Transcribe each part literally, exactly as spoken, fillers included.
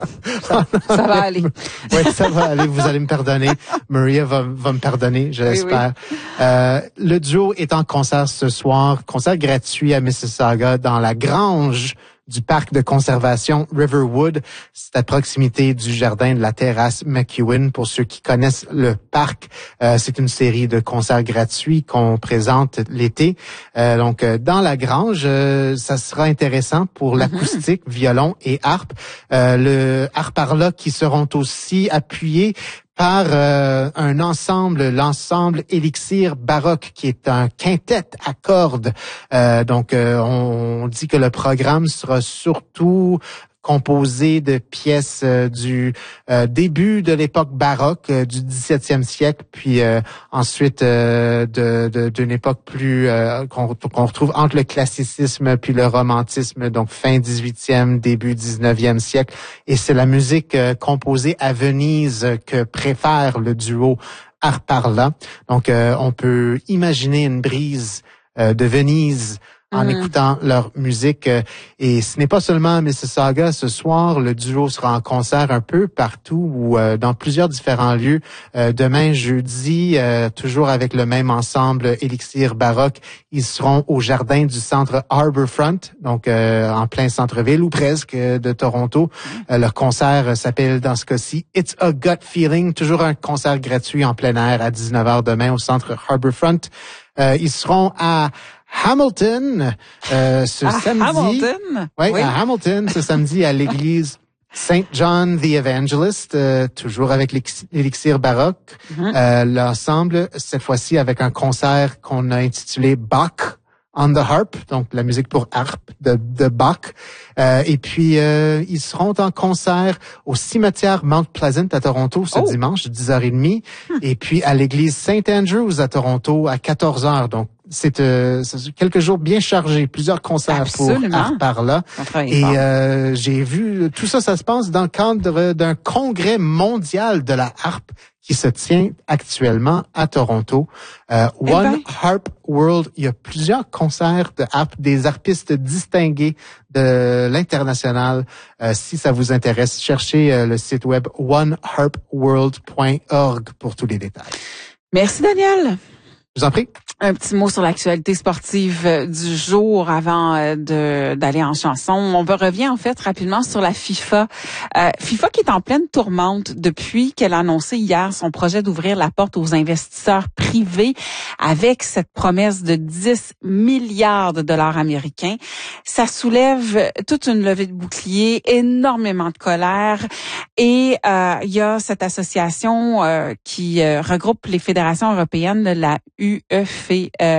Ça, ça va aller. Oui, ça va aller. Vous allez me pardonner. Maria va, va me pardonner, je l'espère. Oui, oui. Euh, le duo est en concert ce soir. Concert gratuit à Mississauga dans la grange du parc de conservation Riverwood. C'est à proximité du jardin de la terrasse McEwen. Pour ceux qui connaissent le parc, euh, c'est une série de concerts gratuits qu'on présente l'été. Euh, donc, euh, dans la grange, euh, ça sera intéressant pour l'acoustique, mm-hmm. violon et harpe. Euh, le harpe-parla qui seront aussi appuyés par euh, un ensemble, l'ensemble Élixir Baroque, qui est un quintet à cordes. Euh, donc, euh, on dit que le programme sera surtout composé de pièces euh, du euh, début de l'époque baroque, euh, du dix-septième siècle, puis euh, ensuite euh, de, de, d'une époque plus euh, qu'on, qu'on retrouve entre le classicisme puis le romantisme, donc fin dix-huitième, début dix-neuvième siècle. Et c'est la musique euh, composée à Venise que préfère le duo harpe-parla. Donc, euh, on peut imaginer une brise euh, de Venise en mmh. écoutant leur musique. Et ce n'est pas seulement à Mississauga. Ce soir, le duo sera en concert un peu partout ou euh, dans plusieurs différents lieux. Euh, demain, jeudi, euh, toujours avec le même ensemble Élixir Baroque, ils seront au jardin du centre Harbourfront, donc euh, en plein centre-ville ou presque de Toronto. Mmh. Euh, leur concert s'appelle dans ce cas-ci It's a Gut Feeling. Toujours un concert gratuit en plein air à dix-neuf heures demain au centre Harbourfront. Euh, ils seront à Hamilton, euh, ce à samedi. Hamilton? Ouais, oui, à Hamilton, ce samedi à l'église Saint John the Evangelist, euh, toujours avec l'élixir baroque. Mm-hmm. Euh, l'ensemble, cette fois-ci avec un concert qu'on a intitulé Bach on the Harp, donc la musique pour harpe de, de Bach. Euh, et puis, euh, ils seront en concert au cimetière Mount Pleasant à Toronto ce oh. dimanche, dix heures trente. Hmm. Et puis à l'église Saint Andrews à Toronto à quatorze heures. Donc, c'est, euh, c'est quelques jours bien chargés, plusieurs concerts Absolument. pour harpe-parla. Et euh, j'ai vu, tout ça, ça se passe dans le cadre d'un congrès mondial de la harpe qui se tient actuellement à Toronto. Euh, eh One ben. Harp World, il y a plusieurs concerts de harpe, des harpistes distingués de l'international. Euh, si ça vous intéresse, cherchez euh, le site web one harp world point org pour tous les détails. Merci Daniel. Je vous en prie. Un petit mot sur l'actualité sportive du jour avant de d'aller en chanson. On revient en fait rapidement sur la FIFA. Euh, FIFA qui est en pleine tourmente depuis qu'elle a annoncé hier son projet d'ouvrir la porte aux investisseurs privés avec cette promesse de dix milliards de dollars américains. Ça soulève toute une levée de boucliers, énormément de colère et euh, il y a cette association euh, qui euh, regroupe les fédérations européennes, la U E F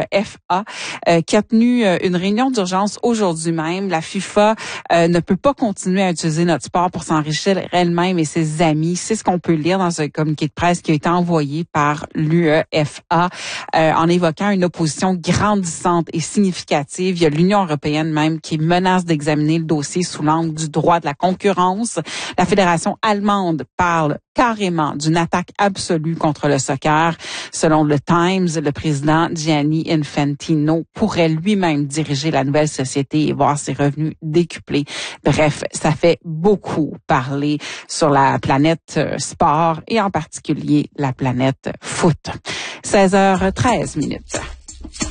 A, euh, qui a tenu euh, une réunion d'urgence aujourd'hui même. La FIFA euh, ne peut pas continuer à utiliser notre sport pour s'enrichir elle-même et ses amis. C'est ce qu'on peut lire dans un communiqué de presse qui a été envoyé par l'U E F A euh, en évoquant une opposition grandissante et significative. Il y a l'Union européenne même qui menace d'examiner le dossier sous l'angle du droit de la concurrence. La fédération allemande parle carrément d'une attaque absolue contre le soccer. Selon le Times, le président Gianni Infantino pourrait lui-même diriger la nouvelle société et voir ses revenus décuplés. Bref, ça fait beaucoup parler sur la planète sport et en particulier la planète foot. seize heures treize minutes.